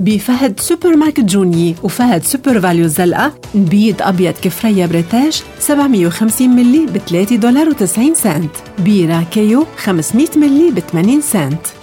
بفهد سوبر ماركت جوني وفهد سوبر فاليو الزلقة نبيض أبيض كفرية بريتاج 750 ملي ب$3.90. بيرة كيو 500 ملي ب$80 سنت.